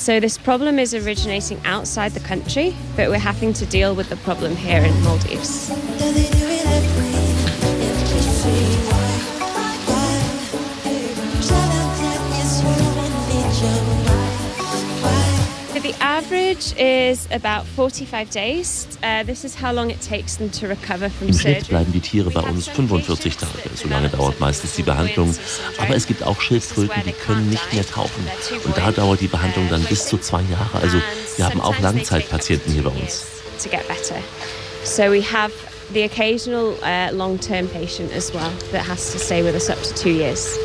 So this problem is originating outside the country, but we're having to deal with the problem here in Maldives. The average is about 45 days. This is how long it takes them to recover from Im surgery. Schnitt bleiben die Tiere bei uns 45 Tage. So lange dauert meistens die Behandlung. Aber es gibt auch Schildkröten, die können nicht mehr tauchen. Und da dauert die Behandlung dann bis zu 2 Jahre. Also wir haben auch Langzeitpatienten hier bei uns. To get better. So we have the occasional long-term patient as well that has to stay with us up to 2 years.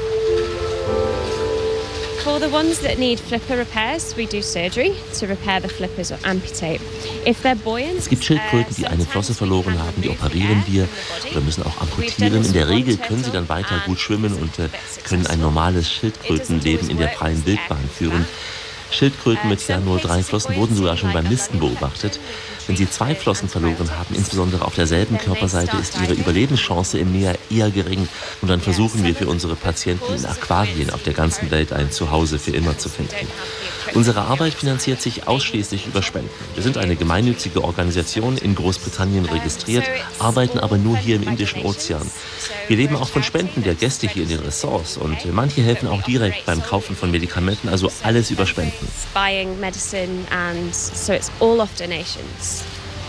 For the ones that need flipper repairs, we do surgery to repair the flippers or amputate. If they're buoyant, Es gibt Schildkröten, die eine Flosse verloren haben, die operieren wir oder müssen auch amputieren. In der Regel können sie dann weiter gut schwimmen und können ein normales Schildkrötenleben in der freien Wildbahn führen. Schildkröten mit ja nur 3 Flossen wurden sogar schon beim Nisten beobachtet. Wenn sie 2 Flossen verloren haben, insbesondere auf derselben Körperseite, ist ihre Überlebenschance im Meer eher gering. Und dann versuchen wir für unsere Patienten in Aquarien auf der ganzen Welt ein Zuhause für immer zu finden. Unsere Arbeit finanziert sich ausschließlich über Spenden. Wir sind eine gemeinnützige Organisation in Großbritannien registriert, arbeiten aber nur hier im Indischen Ozean. Wir leben auch von Spenden der Gäste hier in den Ressorts und manche helfen auch direkt beim Kaufen von Medikamenten, also alles über Spenden. buying medicine, and so it's all off donations.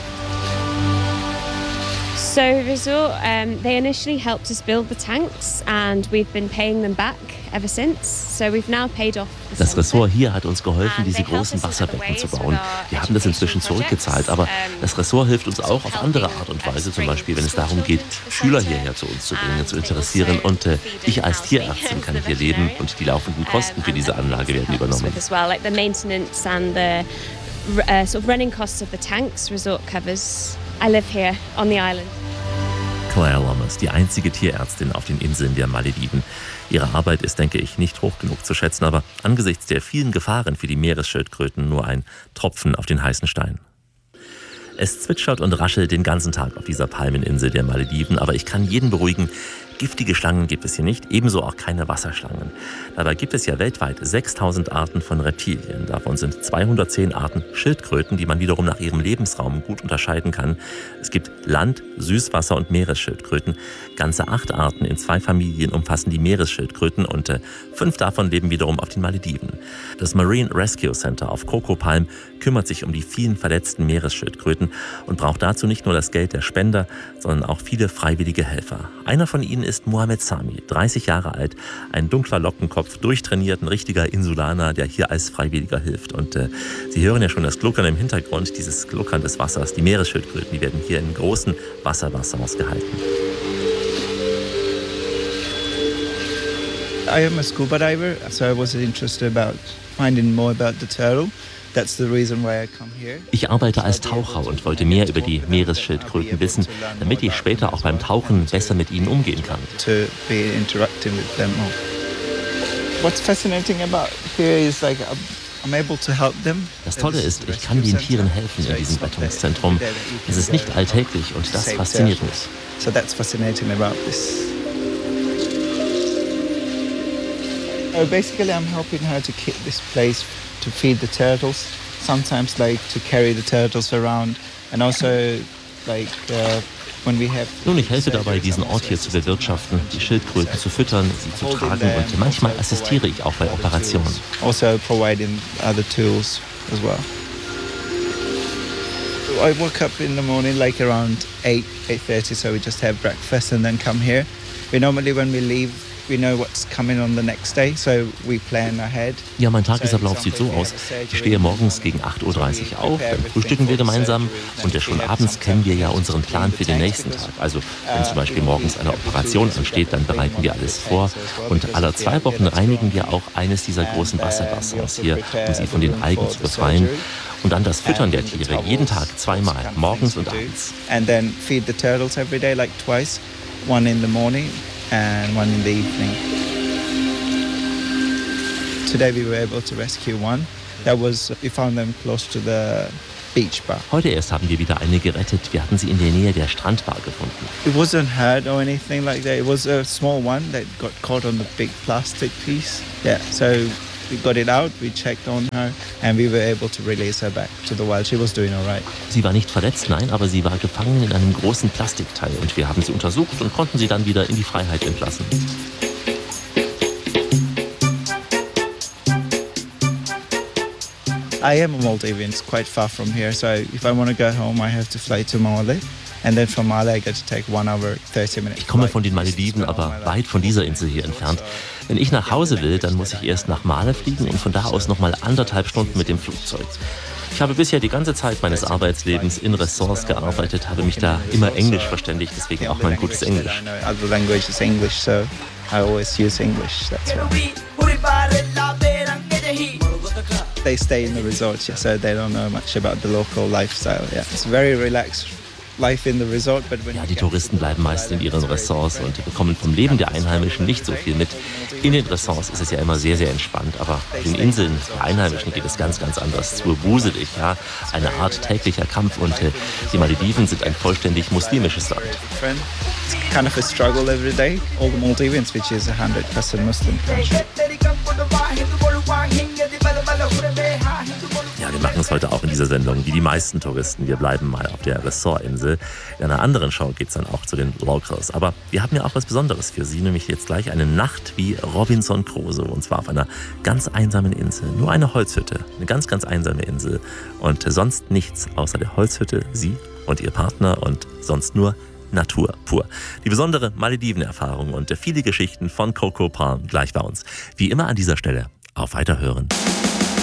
So Resort, they initially helped us build the tanks and we've been paying them back ever since. So we've now paid off the Das center. Ressort hier hat uns geholfen, diese großen Wasserbecken zu bauen. Wir haben das inzwischen zurückgezahlt, aber das Ressort hilft uns auch auf andere Art und Weise, zum Beispiel wenn es darum geht, Schüler hierher zu uns zu bringen, zu interessieren. Und ich als Tierärztin kann hier leben und die laufenden Kosten für diese Anlage werden übernommen. As well, like the maintenance and the sort of running costs of the tanks, Resort covers. I live here on the island. Claire Lomas, die einzige Tierärztin auf den Inseln der Malediven. Ihre Arbeit ist, denke ich, nicht hoch genug zu schätzen, aber angesichts der vielen Gefahren für die Meeresschildkröten nur ein Tropfen auf den heißen Stein. Es zwitschert und raschelt den ganzen Tag auf dieser Palmeninsel der Malediven, aber ich kann jeden beruhigen, giftige Schlangen gibt es hier nicht, ebenso auch keine Wasserschlangen. Dabei gibt es ja weltweit 6000 Arten von Reptilien. Davon sind 210 Arten Schildkröten, die man wiederum nach ihrem Lebensraum gut unterscheiden kann. Es gibt Land-, Süßwasser- und Meeresschildkröten. Ganze 8 Arten in 2 Familien umfassen die Meeresschildkröten und 5 davon leben wiederum auf den Malediven. Das Marine Rescue Center auf Coco Palm kümmert sich um die vielen verletzten Meeresschildkröten und braucht dazu nicht nur das Geld der Spender, sondern auch viele freiwillige Helfer. Einer von ihnen ist Mohamed Sami, 30 Jahre alt, ein dunkler Lockenkopf, durchtrainiert, ein richtiger Insulaner, der hier als Freiwilliger hilft. Und Sie hören ja schon das Gluckern im Hintergrund, dieses Gluckern des Wassers. Die Meeresschildkröten, die werden hier in großen Wasserbassins gehalten. I am a scuba diver, so I was interested about finding more about the turtle. That's the reason why I come here. Ich arbeite als Taucher und wollte mehr über die Meeresschildkröten wissen, damit ich später auch beim Tauchen besser mit ihnen umgehen kann. To be interacting with them more. What's fascinating about here is like I'm able to help them. Das Tolle ist, ich kann den Tieren helfen in diesem Rettungszentrum. Es ist nicht alltäglich und das fasziniert mich. So that's fascinating about this. Basically, I'm helping her to keep this place to feed the turtles. Sometimes, like to carry the turtles around, and also, like when we have. Nun, ich helfe dabei, diesen Ort hier zu bewirtschaften, die Schildkröten zu füttern, sie zu tragen und manchmal assistiere ich auch bei Operationen. Also providing other tools as well. I woke up in the morning like around 8:30, so we just have breakfast and then come here. We normally, when we leave, we know what's coming on the next day, so we plan ahead. Ja, mein Tagesablauf sieht so aus. Ich stehe morgens gegen 8:30 Uhr auf, dann frühstücken wir gemeinsam und schon abends kennen wir ja unseren Plan für den nächsten Tag. Also wenn zum Beispiel morgens eine Operation ansteht, dann bereiten wir alles vor und alle 2 Wochen reinigen wir auch eines dieser großen Wasserbassins hier, um sie von den Algen zu befreien. Und dann das Füttern der Tiere, jeden Tag 2-mal, morgens und abends. And then feed the turtles every day, like twice, one in the morning and one in the evening. Today we were able to rescue one. We found them close to the beach bar. Heute erst haben wir wieder eine gerettet. Wir hatten sie in der Nähe der Strandbar gefunden. It wasn't hurt or anything like that. It was a small one that got caught on the big plastic piece. Yeah, so We got it out, we checked on her and we were able to release her back to the wild. She was doing all right. Sie war nicht verletzt, nein, aber sie war gefangen in einem großen Plastikteil und wir haben sie untersucht und konnten sie dann wieder in die Freiheit entlassen. I am a Maldivian, it's quite far from here, so if I want to go home, I have to fly to Mali. And then from Mali I get to take 1 hour, 30 minutes. Ich komme von den Malediven, aber weit von dieser Insel hier entfernt. Wenn ich nach Hause will, dann muss ich erst nach Male fliegen und von da aus nochmal 1,5 Stunden mit dem Flugzeug. Ich habe bisher die ganze Zeit meines Arbeitslebens in Ressorts gearbeitet, habe mich da immer Englisch verständigt, deswegen auch mein gutes Englisch. Other language is English, so I always use English, that's why. They stay in the resort, yeah, so they don't know much about the local lifestyle. Yeah, it's very relaxed life in the resort, but when die Touristen bleiben meist in ihren Ressorts und bekommen vom Leben der Einheimischen nicht so viel mit. In den Ressorts ist es ja immer sehr, sehr entspannt, aber auf den Inseln der Einheimischen geht es ganz, ganz anders zu. Wuselig, ja, eine Art täglicher Kampf und die Malediven sind ein vollständig muslimisches Land. It's kind of a struggle every day. All the Maldivians, which is 100% Muslim country. Ja, wir machen es heute auch in dieser Sendung, wie die meisten Touristen. Wir bleiben mal auf der Ressortinsel. In einer anderen Show geht es dann auch zu den Locals. Aber wir haben ja auch was Besonderes für Sie, nämlich jetzt gleich eine Nacht wie Robinson Crusoe. Und zwar auf einer ganz einsamen Insel. Nur eine Holzhütte, eine ganz, ganz einsame Insel. Und sonst nichts außer der Holzhütte, Sie und Ihr Partner und sonst nur Natur pur. Die besondere Malediven-Erfahrung und viele Geschichten von Coco Palm gleich bei uns. Wie immer an dieser Stelle auf Weiterhören.